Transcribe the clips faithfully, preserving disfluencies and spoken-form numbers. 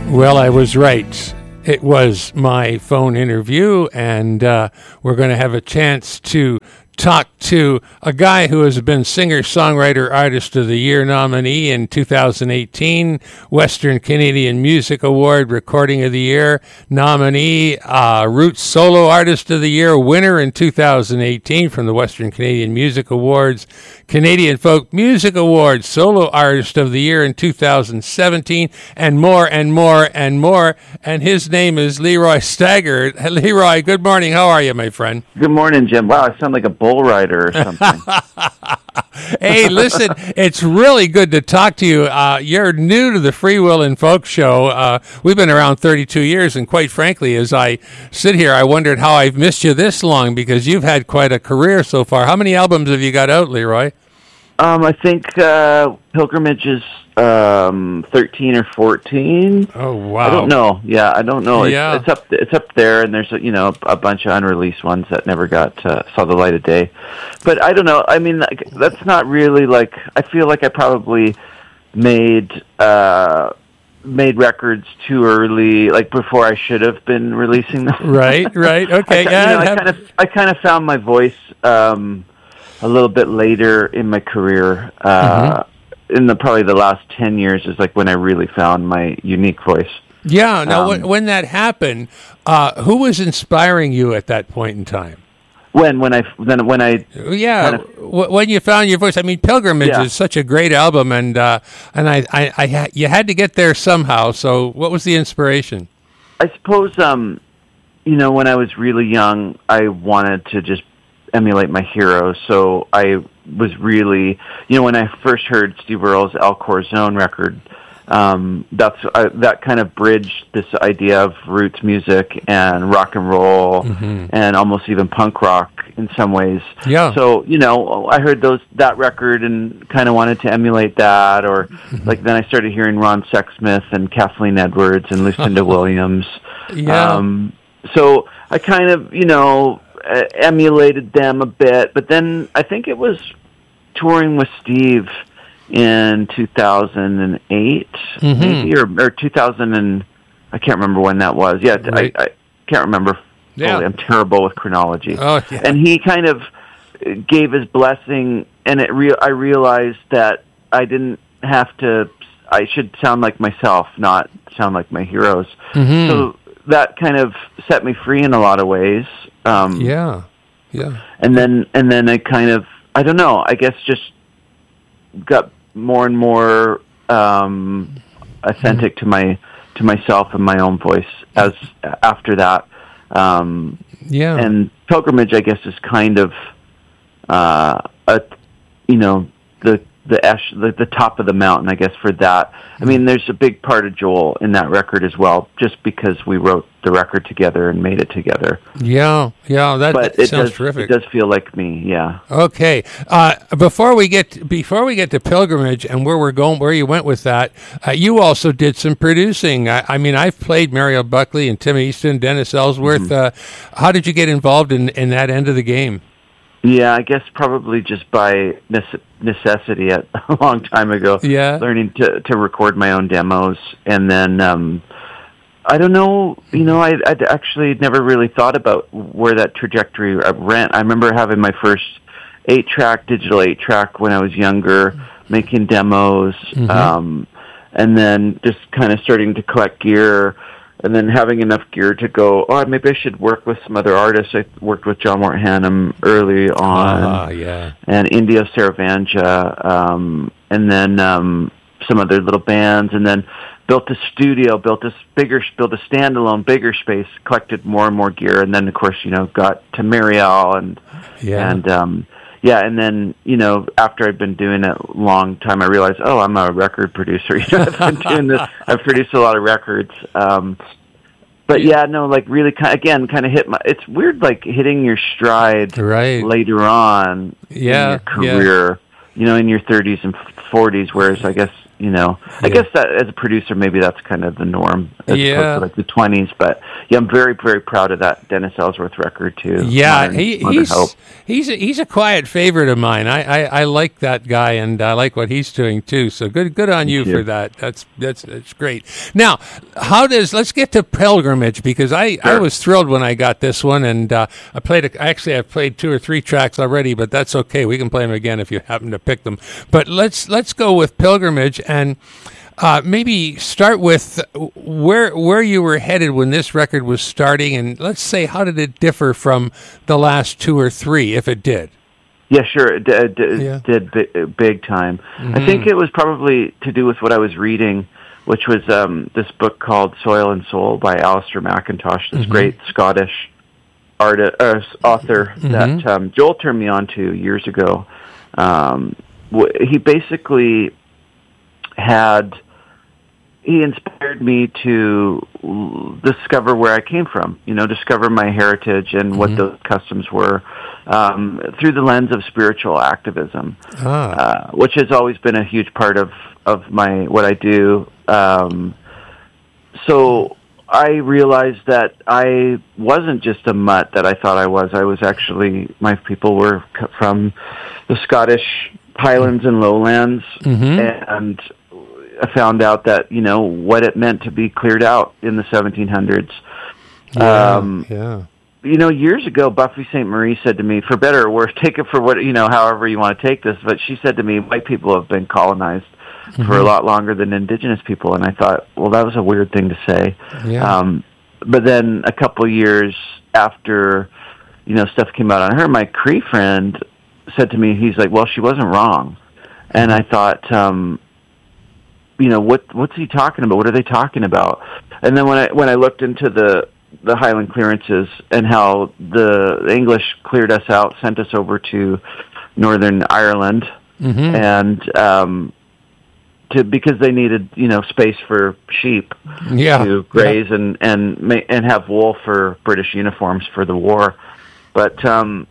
Well, I was right. It was my phone interview, and uh, we're going to have a chance to talk to a guy who has been Singer-Songwriter Artist of the Year nominee in two thousand eighteen, Western Canadian Music Award Recording of the Year nominee, uh, Roots Solo Artist of the Year winner in two thousand eighteen from the Western Canadian Music Awards, Canadian Folk Music Awards Solo Artist of the Year in two thousand seventeen, and more and more and more. And his name is Leroy Stagger. Leroy, good morning. How are you, my friend? Good morning, Jim. Wow, I sound like a bull rider or something. Hey, listen, it's really good to talk to you. Uh, you're new to the Free Will and Folk Show. Uh, we've been around thirty-two years, and quite frankly, as I sit here, I wondered how I've missed you this long, because you've had quite a career so far. How many albums have you got out, Leroy? Um, I think uh, Pilgrimage is um, thirteen or fourteen. Oh, wow. I don't know. Yeah, I don't know. It's, Yeah. it's up. It's up there, and there's a, you know a bunch of unreleased ones that never got uh, saw the light of day. But I don't know. I mean, like, that's not really like. I feel like I probably made uh, made records too early, like before I should have been releasing them. Right. Right. Okay. I, yeah. you know, I have- kind of I kind of found my voice. Um, a little bit later in my career, uh, mm-hmm. in the probably the last ten years is like when I really found my unique voice. Yeah. Now, Um, when, when that happened, uh, who was inspiring you at that point in time? When when I then when I Yeah, kind of, w- when you found your voice. I mean, Pilgrimage Yeah. is such a great album, and uh, and I, I, I ha- you had to get there somehow. So, what was the inspiration? I suppose um, you know, when I was really young, I wanted to just emulate my heroes. So I was really, you know, when I first heard Steve Earle's Al Corazon record, um, that's uh, that kind of bridged this idea of roots music and rock and roll, mm-hmm. and almost even punk rock in some ways. Yeah. So, you know, I heard those that record and kind of wanted to emulate that, or mm-hmm. like then I started hearing Ron Sexsmith and Kathleen Edwards and Lucinda Williams. Yeah. Um, so I kind of, you know, Uh, emulated them a bit, but then I think it was touring with Steve in two thousand eight, mm-hmm. maybe, or, or two thousand, and I can't remember when that was. Yeah, right. I, I can't remember fully. Yeah. I'm terrible with chronology. Oh, yeah. And he kind of gave his blessing, and it re- I realized that I didn't have to, I should sound like myself, not sound like my heroes. Mm-hmm. So that kind of set me free in a lot of ways. Um, yeah, yeah. And then, and then I kind of, I don't know, I guess just got more and more um, authentic mm-hmm. to my to myself and my own voice as after that. Um, yeah. And Pilgrimage, I guess, is kind of uh, a, you know, the the, ash, the the top of the mountain, I guess, for that. I mean, there's a big part of Joel in that record as well, just because we wrote the record together and made it together. Yeah, yeah, that, but that it sounds does, terrific. It does feel like me, yeah. Okay, uh, before we get before we get to Pilgrimage and where we're going, where you went with that, uh, you also did some producing. I, I mean, I've played Mariel Buckley and Tim Easton, Dennis Ellsworth. Mm-hmm. Uh, how did you get involved in, in that end of the game? Yeah, I guess probably just by necessity at a long time ago. Yeah. Learning to, to record my own demos. And then, um, I don't know, you know, I, I'd actually never really thought about where that trajectory went. I remember having my first eight-track, digital eight-track when I was younger, making demos, mm-hmm. um, and then just kind of starting to collect gear, and then having enough gear to go, oh, maybe I should work with some other artists. I worked with John Mort Hannum early on. Ah, yeah. And Indio Saravanja, um, and then um, some other little bands, and then built a studio, built a bigger, built a standalone, bigger space, collected more and more gear, and then, of course, you know, got to Mariel, and, yeah. and um, yeah, and then, you know, after I'd been doing it a long time, I realized, oh, I'm a record producer. You know, I've been doing this. I've produced a lot of records. Um, but yeah, no, like really, kind again, kind of hit my. It's weird, like hitting your stride right. later on yeah, in your career. Yeah. You know, in your thirties and forties, whereas I guess You know, I Yeah. guess that as a producer, maybe that's kind of the norm as Yeah. opposed to like the twenties. But yeah, I'm very, very proud of that Dennis Ellsworth record too. Yeah, Modern, he, Modern he's Hope. he's a, he's a quiet favorite of mine. I, I, I like that guy, and I like what he's doing too. So good good on you too. for that. That's that's that's great. Now, how does let's get to Pilgrimage, because I, I Sure. was thrilled when I got this one, and uh, I played a, actually I've played two or three tracks already, but that's okay. We can play them again if you happen to pick them. But let's let's go with Pilgrimage, and Uh, maybe start with where where you were headed when this record was starting, and let's say how did it differ from the last two or three, if it did. Yeah, sure. It did, it Yeah. did big, big time. Mm-hmm. I think it was probably to do with what I was reading, which was um, this book called Soil and Soul by Alistair McIntosh, this Mm-hmm. great Scottish artist, uh, author Mm-hmm. that um, Joel turned me on to years ago. Um, wh- he basically had... He inspired me to discover where I came from, you know, discover my heritage and what Mhm. those customs were um, through the lens of spiritual activism, Ah. uh, which has always been a huge part of, of my what I do. Um, so I realized that I wasn't just a mutt that I thought I was. I was actually, my people were c- from the Scottish Highlands and Lowlands, Mhm. and I found out that, you know, what it meant to be cleared out in the seventeen hundreds. Yeah, Um, yeah. you know, years ago, Buffy Sainte Marie said to me, for better or worse, take it for what, you know, however you want to take this, but she said to me, white people have been colonized for a lot longer than indigenous people. And I thought, well, that was a weird thing to say. Yeah. Um, but then a couple years after, you know, stuff came out on her, my Cree friend said to me, he's like, well, she wasn't wrong. And I thought, um, you know, what what's he talking about? What are they talking about? And then when I when I looked into the the Highland clearances and how the English cleared us out, sent us over to Northern Ireland, Mhm. and um, to because they needed, you know, space for sheep Yeah. to graze and and ma- and have wool for British uniforms for the war. But um,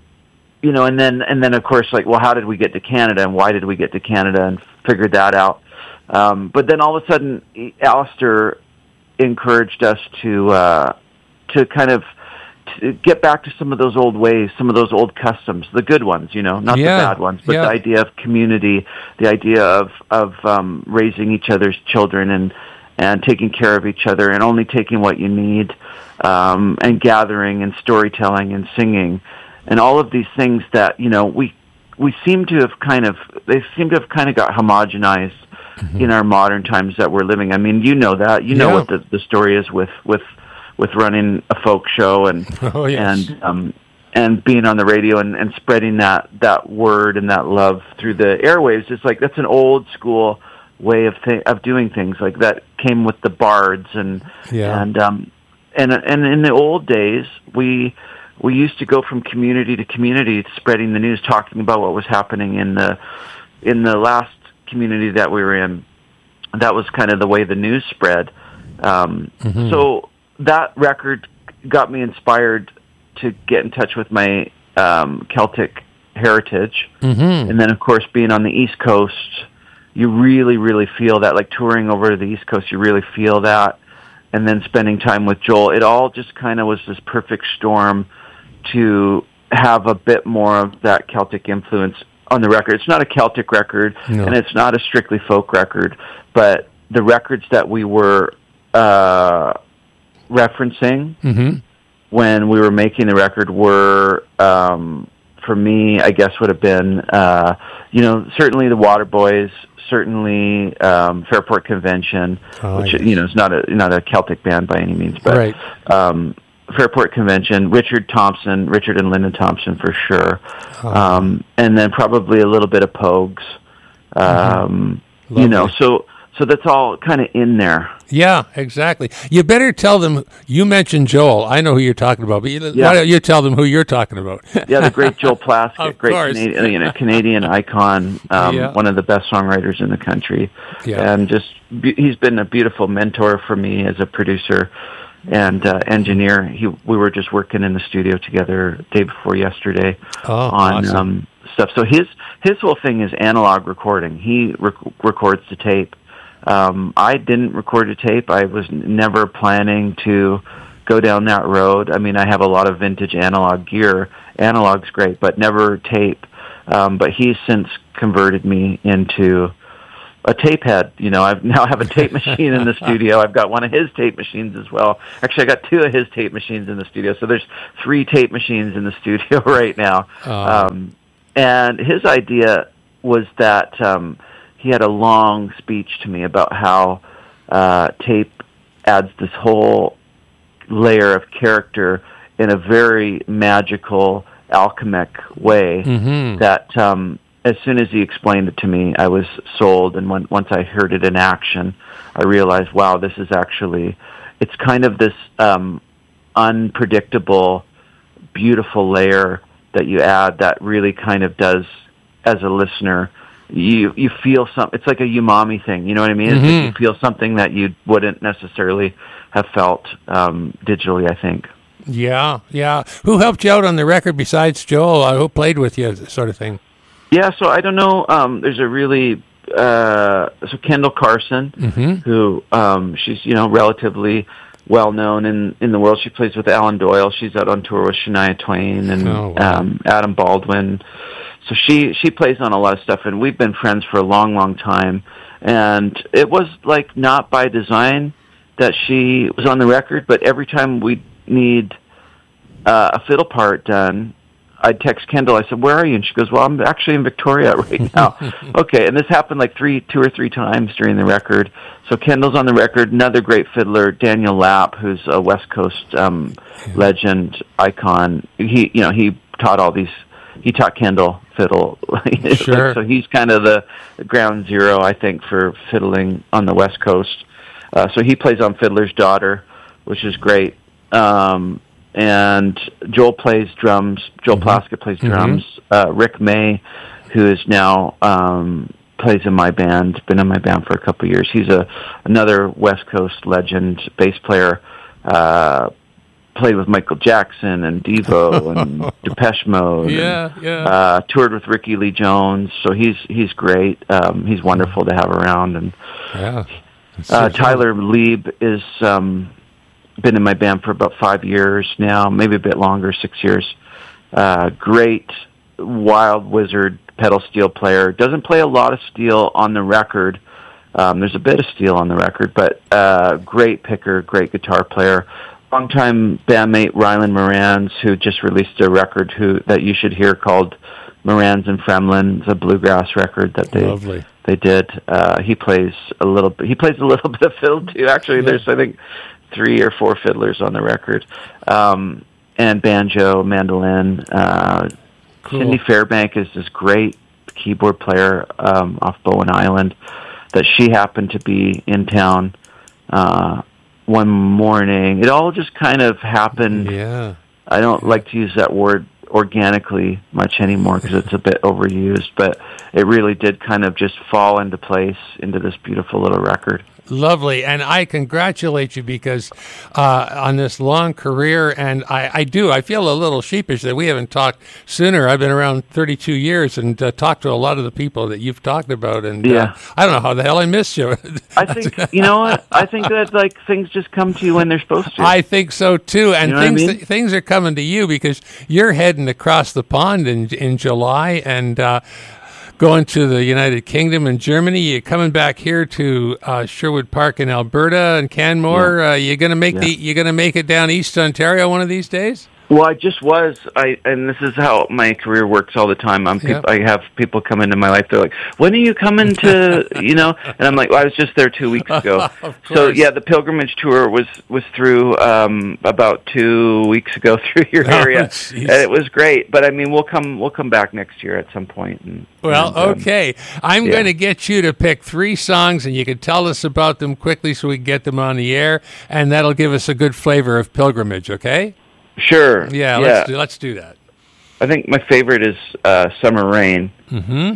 you know, and then and then of course, like, well, how did we get to Canada, and why did we get to Canada, and figured that out. Um, but then all of a sudden, Alistair encouraged us to uh, to kind of to get back to some of those old ways, some of those old customs, the good ones, you know, not Yeah, the bad ones, but yeah. the idea of community, the idea of of um, raising each other's children and and taking care of each other, and only taking what you need, um, and gathering and storytelling and singing, and all of these things that, you know, we we seem to have kind of they seem to have kind of got homogenized in our modern times that we're living. I mean, you know that. You know Yeah. what the the story is with with with running a folk show and Oh, yes. and um and being on the radio and, and spreading that that word and that love through the airwaves. It's like that's an old school way of th- of doing things. Like that came with the bards and Yeah. and um and and in the old days we we used to go from community to community spreading the news, talking about what was happening in the in the last community that we were in. That was kind of the way the news spread. Um, Mhm. So that record got me inspired to get in touch with my um, Celtic heritage. Mhm. And then, of course, being on the East Coast, you really, really feel that, like touring over to the East Coast, you really feel that. And then spending time with Joel, it all just kind of was this perfect storm to have a bit more of that Celtic influence on the record. It's not a Celtic record, No. and it's not a strictly folk record, but the records that we were uh, referencing Mhm. when we were making the record were, um, for me, I guess would have been, uh, you know, certainly the Waterboys, certainly um, Fairport Convention, Oh, which yes. you know is not a not a Celtic band by any means, but Right. um, Fairport Convention, Richard Thompson, Richard and Linda Thompson for sure, Oh. um, and then probably a little bit of Pogues, um, you know. Lovely. So so that's all kind of in there. Yeah, exactly. You better tell them. You mentioned Joel. I know who you're talking about, but you, Yeah. why don't you tell them who you're talking about? Yeah, the great Joel Plaskett, Of great course. Canadian, you know, Canadian icon, um, Yeah. one of the best songwriters in the country, Yeah. and just be- he's been a beautiful mentor for me as a producer and uh, engineer. He we were just working in the studio together day before yesterday Oh, on awesome. um, stuff. So his his whole thing is analog recording. He rec- records the tape. Um, I didn't record a tape. I was never planning to go down that road. I mean, I have a lot of vintage analog gear. Analog's great, but never tape. Um, but he's since converted me into a tape head. You know, I now have a tape machine in the studio. I've got one of his tape machines as well. Actually, I got two of his tape machines in the studio. So there's three tape machines in the studio right now. Oh. Um, and his idea was that um, he had a long speech to me about how uh, tape adds this whole layer of character in a very magical, alchemic way Mm-hmm. that um, as soon as he explained it to me, I was sold. And when, once I heard it in action, I realized, wow, this is actually, it's kind of this um, unpredictable, beautiful layer that you add that really kind of does, as a listener, you you feel some. It's like a umami thing, you know what I mean? Mm-hmm. It's like you feel something that you wouldn't necessarily have felt um, digitally, I think. Yeah, yeah. Who helped you out on the record besides Joel? Uh, who played with you, sort of thing? Yeah, so I don't know. Um, there's a really uh, so Kendall Carson, Mm-hmm. who um, she's you know relatively well known in in the world. She plays with Alan Doyle. She's out on tour with Shania Twain and Oh, wow. um, Adam Baldwin. So she she plays on a lot of stuff, and we've been friends for a long, long time. And it was like not by design that she was on the record, but every time we need uh, a fiddle part done, I'd text Kendall. I said, "Where are you?" And she goes, "Well, I'm actually in Victoria right now." Okay, and this happened like three, two or three times during the record. So Kendall's on the record. Another great fiddler, Daniel Lapp, who's a West Coast um, legend, icon. He, you know, he taught all these. He taught Kendall fiddle. Sure. So he's kind of the ground zero, I think, for fiddling on the West Coast. Uh, so he plays on Fiddler's Daughter, which is great. Um, and Joel plays drums. Joel Mm-hmm. Plaskett plays drums. Mm-hmm. Uh, Rick May, who is now um, plays in my band, been in my band for a couple of years. He's a another West Coast legend bass player. Uh, played with Michael Jackson and Devo and Depeche Mode. Yeah, and, yeah. Uh, toured with Ricky Lee Jones, so he's he's great. Um, he's wonderful to have around. And Yeah. uh, Tyler Lieb is um, been in my band for about five years now, maybe a bit longer, six years. Uh, great, wild wizard pedal steel player. Doesn't play a lot of steel on the record. Um, there's a bit of steel on the record, but uh, great picker, great guitar player. Longtime bandmate Rylan Morans, who just released a record who that you should hear called Morans and Fremlin. It's a bluegrass record that they Lovely. they did. Uh, he plays a little bit. He plays a little bit of fiddle too. Actually, Yeah. there's I think three or four fiddlers on the record, um, and banjo, mandolin. Uh, Cool. Cindy Fairbank is this great keyboard player um, off Bowen Island. That she happened to be in town. Uh, one morning. It all just kind of happened. Yeah. I don't like to use that word organically much anymore because it's a bit overused, but it really did kind of just fall into place into this beautiful little record. Lovely, and I congratulate you because uh, on this long career, and I, I do, I feel a little sheepish that we haven't talked sooner. I've been around thirty-two years and uh, talked to a lot of the people that you've talked about, and Yeah. uh, I don't know how the hell I missed you. I think, you know what, I think that like things just come to you when they're supposed to. I think so too, and You know what I things mean? th- things are coming to you because you're heading across the pond in in July and uh, going to the United Kingdom and Germany. You're coming back here to uh, Sherwood Park in Alberta and Canmore. Yeah. Uh, you're gonna make Yeah. the you're gonna make it down East Ontario one of these days. Well, I just was. I and this is how my career works all the time. I'm. Yeah. Peop I have people come into my life. They're like, "When are you coming to?" You know, and I'm like, well, "I was just there two weeks ago." Of So course. yeah, the pilgrimage tour was was through um, about two weeks ago through your Oh, area, jeez. and it was great. But I mean, we'll come we'll come back next year at some point. And, Well, and, um, okay. I'm yeah. going to get you to pick three songs, and you can tell us about them quickly so we can get them on the air, and that'll give us a good flavor of pilgrimage. Okay? Sure. Yeah. yeah. Let's do, let's do that. I think my favorite is uh, Summer Rain. Mm-hmm.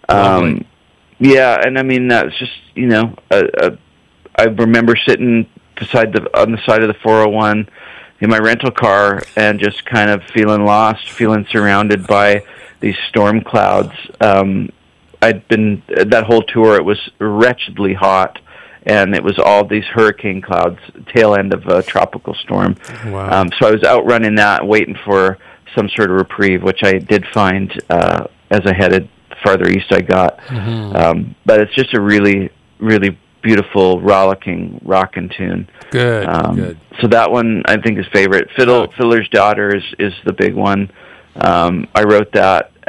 Um, yeah, and I mean that's just you know, a, a, I remember sitting beside the on the side of the four oh one, in my rental car and just kind of feeling lost, feeling surrounded by these storm clouds. Um, I'd been, that whole tour, it was wretchedly hot, and it was all these hurricane clouds, tail end of a tropical storm. Wow. Um, so I was out running that, waiting for some sort of reprieve, which I did find uh, as I headed farther east I got. Mm-hmm. Um, but it's just a really, really beautiful, rollicking, rockin' tune. Good, um, good. So that one I think is favorite. Fiddle, Oh. Fiddler's Daughter is, is the big one. Um, I wrote that